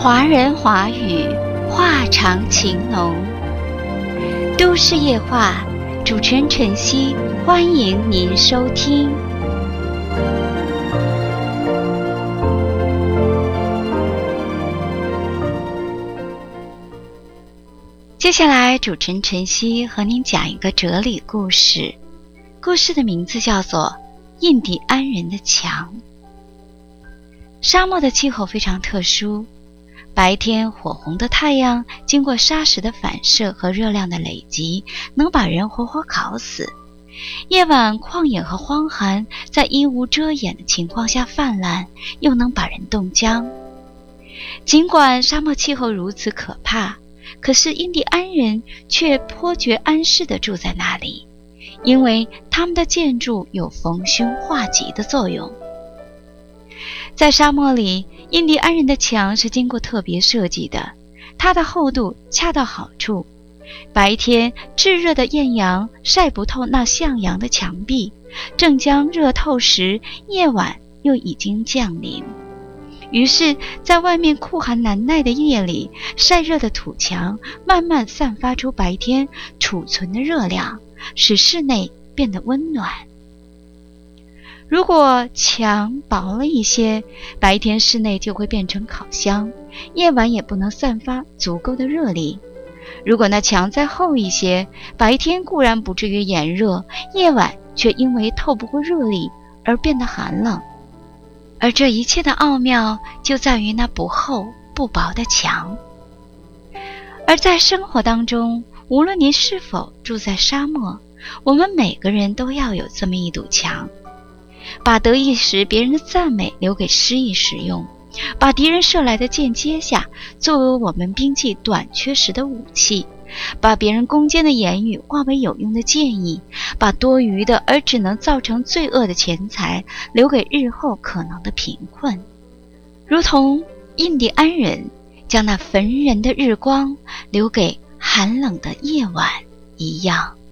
华人华语，话长情浓。都市夜话，主持人晨曦，欢迎您收听。接下来，主持人晨曦和您讲一个哲理故事，故事的名字叫做《印第安人的墙》。沙漠的气候非常特殊，白天火红的太阳经过砂石的反射和热量的累积，能把人活活烤死。夜晚旷野和荒寒在衣无遮掩的情况下泛滥，又能把人冻僵。尽管沙漠气候如此可怕，可是印第安人却颇觉安适地住在那里，因为他们的建筑有逢凶化吉的作用。在沙漠里，印第安人的墙是经过特别设计的，它的厚度恰到好处。白天炙热的艳阳晒不透那向阳的墙壁，正将热透时，夜晚又已经降临。于是在外面酷寒难耐的夜里，晒热的土墙慢慢散发出白天储存的热量，使室内变得温暖。如果墙薄了一些，白天室内就会变成烤箱，夜晚也不能散发足够的热力。如果那墙再厚一些，白天固然不至于炎热，夜晚却因为透不过热力而变得寒冷。而这一切的奥妙就在于那不厚不薄的墙。而在生活当中，无论您是否住在沙漠，我们每个人都要有这么一堵墙，把得意时别人的赞美留给失意时用，把敌人射来的箭接下，作为我们兵器短缺时的武器，把别人攻坚的言语化为有用的建议，把多余的而只能造成罪恶的钱财留给日后可能的贫困。如同印第安人将那焚人的日光留给寒冷的夜晚一样。